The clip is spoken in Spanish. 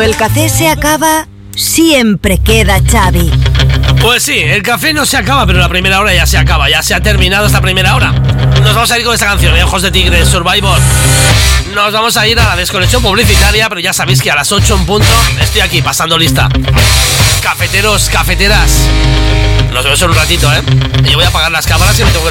el café se acaba, siempre queda Xavi. Pues sí, el café no se acaba, pero la primera hora ya se acaba, ya se ha terminado esta primera hora. Nos vamos a ir con esta canción, Ojos de Tigre, Survivor. Nos vamos a ir a la desconexión publicitaria, pero ya sabéis que a las 8 en punto estoy aquí pasando lista. Cafeteros, cafeteras, nos vemos en un ratito, Yo voy a apagar las cámaras y me tengo que